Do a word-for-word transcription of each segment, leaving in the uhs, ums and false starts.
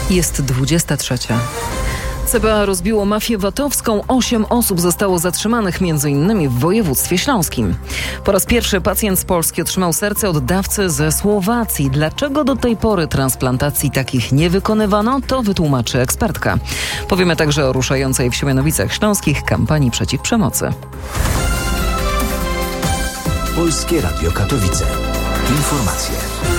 Jest dwudziesta trzecia. C B A rozbiło mafię VAT-owską. Osiem osób zostało zatrzymanych, między innymi w województwie śląskim. Po raz pierwszy pacjent z Polski otrzymał serce od dawcy ze Słowacji. Dlaczego do tej pory transplantacji takich nie wykonywano, to wytłumaczy ekspertka. Powiemy także o ruszającej w Siemianowicach Śląskich kampanii przeciw przemocy. Polskie Radio Katowice. Informacje.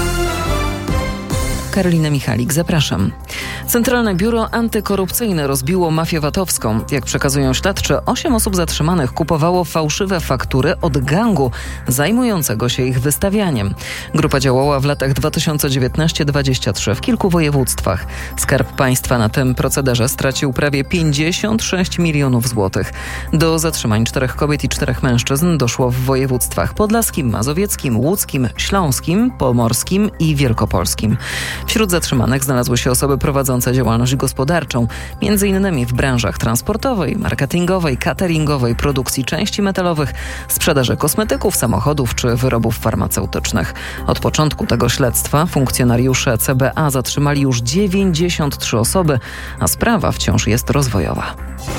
Karolina Michalik, zapraszam. Centralne Biuro Antykorupcyjne rozbiło mafię VAT-owską. Jak przekazują śledczy, osiem osób zatrzymanych kupowało fałszywe faktury od gangu zajmującego się ich wystawianiem. Grupa działała w latach dwa tysiące dziewiętnaście do dwudziestego trzeciego w kilku województwach. Skarb Państwa na tym procederze stracił prawie pięćdziesiąt sześć milionów złotych. Do zatrzymań czterech kobiet i czterech mężczyzn doszło w województwach podlaskim, mazowieckim, łódzkim, śląskim, pomorskim i wielkopolskim. Wśród zatrzymanych znalazły się osoby prowadzące działalność gospodarczą, między innymi w branżach transportowej, marketingowej, cateringowej, produkcji części metalowych, sprzedaży kosmetyków, samochodów czy wyrobów farmaceutycznych. Od początku tego śledztwa funkcjonariusze C B A zatrzymali już dziewięćdziesiąt trzy osoby, a sprawa wciąż jest rozwojowa.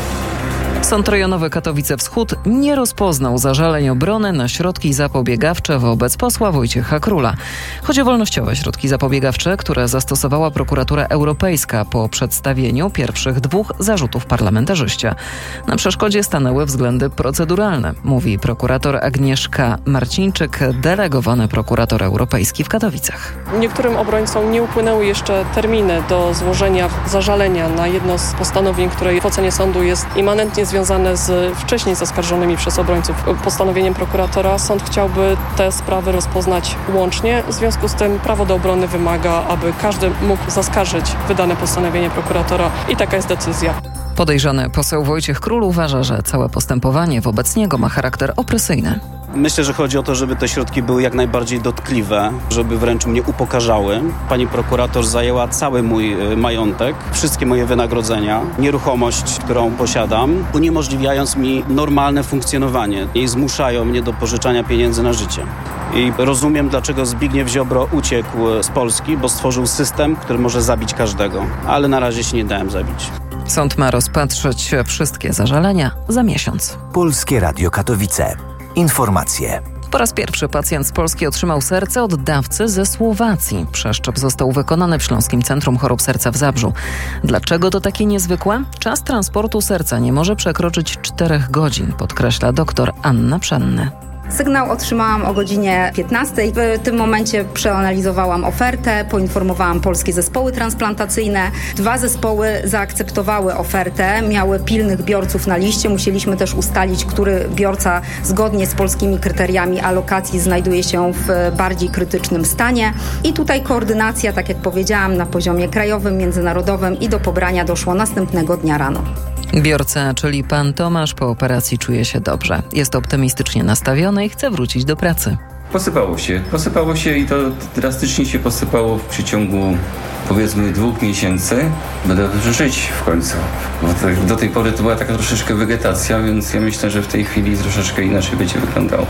Sąd Rejonowy Katowice Wschód nie rozpoznał zażaleń obrony na środki zapobiegawcze wobec posła Wojciecha Króla. Chodzi o wolnościowe środki zapobiegawcze, które zastosowała prokuratura europejska po przedstawieniu pierwszych dwóch zarzutów parlamentarzyście. Na przeszkodzie stanęły względy proceduralne, mówi prokurator Agnieszka Marcińczyk, delegowany prokurator europejski w Katowicach. Niektórym obrońcom nie upłynęły jeszcze terminy do złożenia zażalenia na jedno z postanowień, które w ocenie sądu jest immanentnie związane z wcześniej zaskarżonymi przez obrońców postanowieniem prokuratora. Sąd chciałby te sprawy rozpoznać łącznie. W związku z tym prawo do obrony wymaga, aby każdy mógł zaskarżyć wydane postanowienie prokuratora i taka jest decyzja. Podejrzany poseł Wojciech Król uważa, że całe postępowanie wobec niego ma charakter opresyjny. Myślę, że chodzi o to, żeby te środki były jak najbardziej dotkliwe, żeby wręcz mnie upokarzały. Pani prokurator zajęła cały mój majątek, wszystkie moje wynagrodzenia, nieruchomość, którą posiadam, uniemożliwiając mi normalne funkcjonowanie i zmuszają mnie do pożyczania pieniędzy na życie. I rozumiem, dlaczego Zbigniew Ziobro uciekł z Polski, bo stworzył system, który może zabić każdego. Ale na razie się nie dałem zabić. Sąd ma rozpatrzeć wszystkie zażalenia za miesiąc. Polskie Radio Katowice. Informacje. Po raz pierwszy pacjent z Polski otrzymał serce od dawcy ze Słowacji. Przeszczep został wykonany w Śląskim Centrum Chorób Serca w Zabrzu. Dlaczego to takie niezwykłe? Czas transportu serca nie może przekroczyć czterech godzin, podkreśla doktor Anna Pszenny. Sygnał otrzymałam o godzinie piętnastej. W tym momencie przeanalizowałam ofertę, poinformowałam polskie zespoły transplantacyjne. Dwa zespoły zaakceptowały ofertę, miały pilnych biorców na liście. Musieliśmy też ustalić, który biorca zgodnie z polskimi kryteriami alokacji znajduje się w bardziej krytycznym stanie. I tutaj koordynacja, tak jak powiedziałam, na poziomie krajowym, międzynarodowym i do pobrania doszło następnego dnia rano. Biorca, czyli pan Tomasz, po operacji czuje się dobrze. Jest optymistycznie nastawiony i chce wrócić do pracy. Posypało się. Posypało się i to drastycznie się posypało w przeciągu powiedzmy dwóch miesięcy. Będę żyć w końcu. Bo tak, do tej pory to była taka troszeczkę wegetacja, więc ja myślę, że w tej chwili troszeczkę inaczej będzie wyglądało.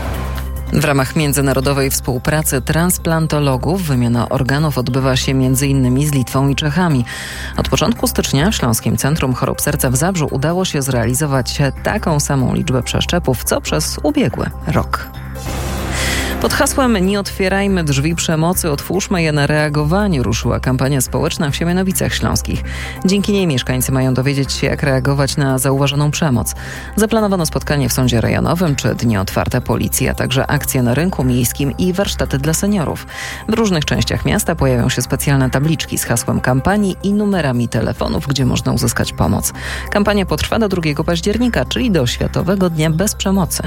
W ramach międzynarodowej współpracy transplantologów wymiana organów odbywa się między innymi z Litwą i Czechami. Od początku stycznia w Śląskim Centrum Chorób Serca w Zabrzu udało się zrealizować taką samą liczbę przeszczepów, co przez ubiegły rok. Pod hasłem „Nie otwierajmy drzwi przemocy, otwórzmy je na reagowanie” ruszyła kampania społeczna w Siemianowicach Śląskich. Dzięki niej mieszkańcy mają dowiedzieć się, jak reagować na zauważoną przemoc. Zaplanowano spotkanie w sądzie rejonowym czy dni otwarte policji, a także akcje na rynku miejskim i warsztaty dla seniorów. W różnych częściach miasta pojawią się specjalne tabliczki z hasłem kampanii i numerami telefonów, gdzie można uzyskać pomoc. Kampania potrwa do drugiego października, czyli do Światowego Dnia Bez Przemocy.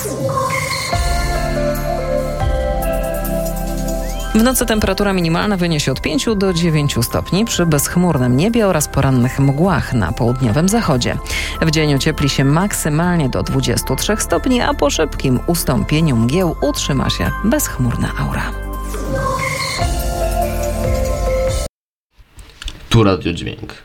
W nocy temperatura minimalna wyniesie od pięciu do dziewięciu stopni przy bezchmurnym niebie oraz porannych mgłach na południowym zachodzie. W dzień ociepli się maksymalnie do dwudziestu trzech stopni, a po szybkim ustąpieniu mgieł utrzyma się bezchmurna aura. Tu Radio Dźwięk.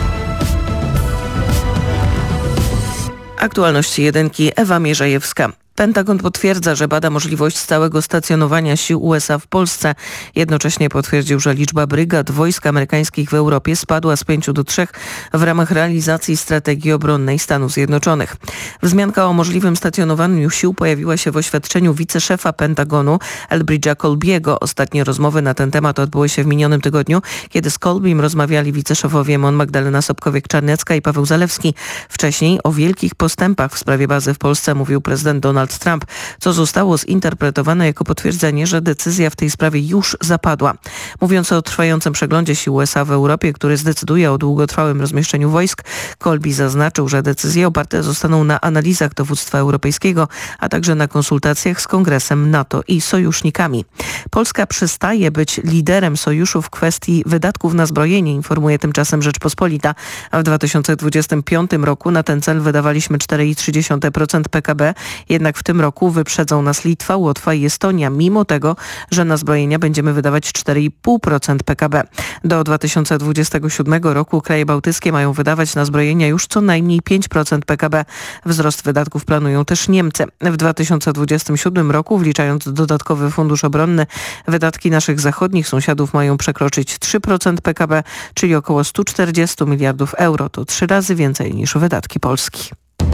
Aktualności jedynki, Ewa Mierzejewska. Pentagon potwierdza, że bada możliwość stałego stacjonowania sił U S A w Polsce. Jednocześnie potwierdził, że liczba brygad wojsk amerykańskich w Europie spadła z pięciu do trzech w ramach realizacji strategii obronnej Stanów Zjednoczonych. Wzmianka o możliwym stacjonowaniu sił pojawiła się w oświadczeniu wiceszefa Pentagonu Elbridge'a Colby'ego. Ostatnie rozmowy na ten temat odbyły się w minionym tygodniu, kiedy z Colbym rozmawiali wiceszefowie M O N Magdalena Sobkowiek-Czarnecka i Paweł Zalewski. Wcześniej o wielkich postępach w sprawie bazy w Polsce mówił prezydent Donald Trump, co zostało zinterpretowane jako potwierdzenie, że decyzja w tej sprawie już zapadła. Mówiąc o trwającym przeglądzie sił U S A w Europie, który zdecyduje o długotrwałym rozmieszczeniu wojsk, Colby zaznaczył, że decyzje oparte zostaną na analizach dowództwa europejskiego, a także na konsultacjach z Kongresem NATO i sojusznikami. Polska przestaje być liderem sojuszu w kwestii wydatków na zbrojenie, informuje tymczasem Rzeczpospolita. A w dwa tysiące dwudziestym piątym roku na ten cel wydawaliśmy cztery i trzy dziesiąte procent P K B, jednak w tym roku wyprzedzą nas Litwa, Łotwa i Estonia, mimo tego, że na zbrojenia będziemy wydawać cztery i pół procent P K B. Do dwa tysiące dwudziestego siódmego roku kraje bałtyckie mają wydawać na zbrojenia już co najmniej pięć procent P K B. Wzrost wydatków planują też Niemcy. W dwa tysiące dwudziestym siódmym roku, wliczając dodatkowy fundusz obronny, wydatki naszych zachodnich sąsiadów mają przekroczyć trzy procent P K B, czyli około sto czterdzieści miliardów euro. To trzy razy więcej niż wydatki Polski.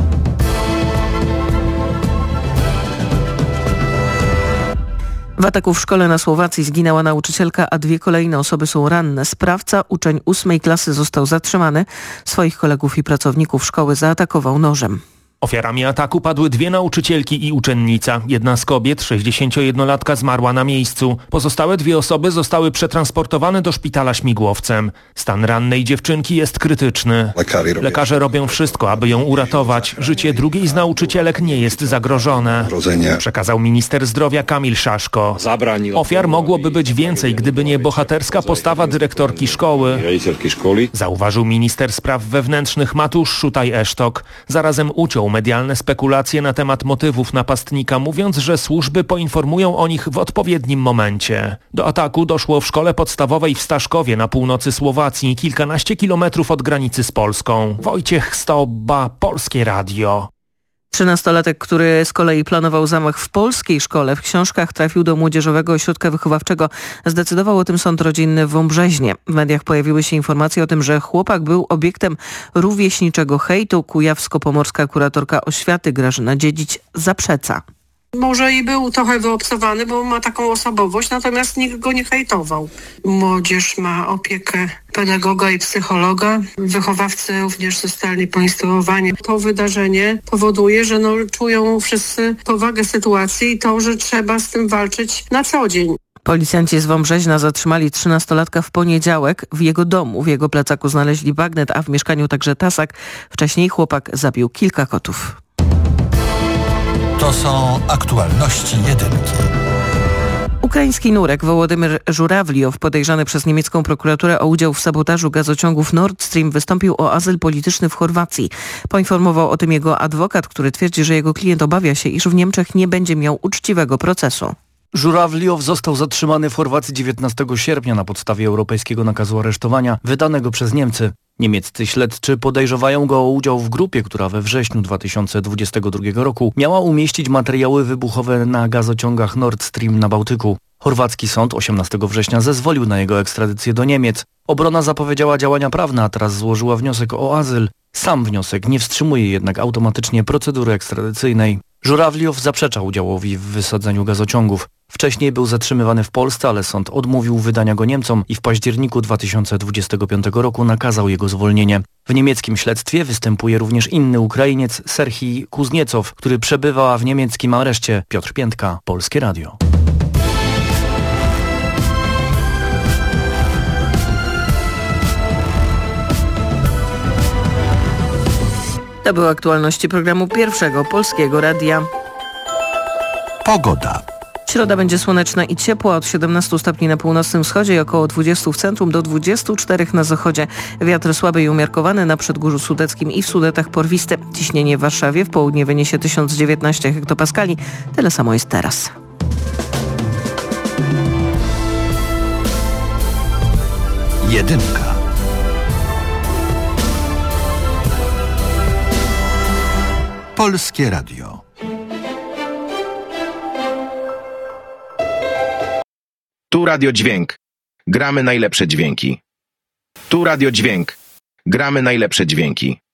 W ataku w szkole na Słowacji zginęła nauczycielka, a dwie kolejne osoby są ranne. Sprawca, uczeń ósmej klasy, został zatrzymany. Swoich kolegów i pracowników szkoły zaatakował nożem. Ofiarami ataku padły dwie nauczycielki i uczennica. Jedna z kobiet, sześćdziesięciojednolatka, zmarła na miejscu. Pozostałe dwie osoby zostały przetransportowane do szpitala śmigłowcem. Stan rannej dziewczynki jest krytyczny. Lekarze robią wszystko, aby ją uratować. Życie drugiej z nauczycielek nie jest zagrożone, przekazał minister zdrowia Kamil Szaszko. Ofiar mogłoby być więcej, gdyby nie bohaterska postawa dyrektorki szkoły, zauważył minister spraw wewnętrznych Matusz Szutaj-Esztok. Zarazem uciął medialne spekulacje na temat motywów napastnika, mówiąc, że służby poinformują o nich w odpowiednim momencie. Do ataku doszło w szkole podstawowej w Staszkowie na północy Słowacji, kilkanaście kilometrów od granicy z Polską. Wojciech Stoba, Polskie Radio. Trzynastolatek, który z kolei planował zamach w polskiej szkole, w Książkach trafił do Młodzieżowego Ośrodka Wychowawczego. Zdecydował o tym sąd rodzinny w Wąbrzeźnie. W mediach pojawiły się informacje o tym, że chłopak był obiektem rówieśniczego hejtu. Kujawsko-pomorska kuratorka oświaty Grażyna Dziedzic zaprzecza. Może i był trochę wyobcowany, bo ma taką osobowość, natomiast nikt go nie hejtował. Młodzież ma opiekę pedagoga i psychologa. Wychowawcy również zostali poinstruowani. To wydarzenie powoduje, że no, czują wszyscy powagę sytuacji i to, że trzeba z tym walczyć na co dzień. Policjanci z Wąbrzeźna zatrzymali trzynastolatka w poniedziałek. W jego domu, w jego plecaku znaleźli bagnet, a w mieszkaniu także tasak. Wcześniej chłopak zabił kilka kotów. To są aktualności jedynki. Ukraiński nurek Wołodymyr Żurawliow, podejrzany przez niemiecką prokuraturę o udział w sabotażu gazociągów Nord Stream, wystąpił o azyl polityczny w Chorwacji. Poinformował o tym jego adwokat, który twierdzi, że jego klient obawia się, iż w Niemczech nie będzie miał uczciwego procesu. Żurawliow został zatrzymany w Chorwacji dziewiętnastego sierpnia na podstawie europejskiego nakazu aresztowania wydanego przez Niemcy. Niemieccy śledczy podejrzewają go o udział w grupie, która we wrześniu dwa tysiące dwudziestego drugiego roku miała umieścić materiały wybuchowe na gazociągach Nord Stream na Bałtyku. Chorwacki sąd osiemnastego września zezwolił na jego ekstradycję do Niemiec. Obrona zapowiedziała działania prawne, a teraz złożyła wniosek o azyl. Sam wniosek nie wstrzymuje jednak automatycznie procedury ekstradycyjnej. Żurawliow zaprzecza udziałowi w wysadzeniu gazociągów. Wcześniej był zatrzymywany w Polsce, ale sąd odmówił wydania go Niemcom i w październiku dwa tysiące dwudziestego piątego roku nakazał jego zwolnienie. W niemieckim śledztwie występuje również inny Ukrainiec, Serhij Kuzniecow, który przebywa w niemieckim areszcie. Piotr Piętka, Polskie Radio. To były aktualności programu Pierwszego Polskiego Radia. Pogoda. Środa będzie słoneczna i ciepła, od siedemnastu stopni na północnym wschodzie i około dwudziestu w centrum do dwudziestu czterech na zachodzie. Wiatr słaby i umiarkowany, na Przedgórzu Sudeckim i w Sudetach porwisty. Ciśnienie w Warszawie w południe wyniesie tysiąc dziewiętnaście hektopaskali. Tyle samo jest teraz. Jedynka. Polskie Radio. Tu Radio Dźwięk. Gramy najlepsze dźwięki. Tu Radio Dźwięk. Gramy najlepsze dźwięki.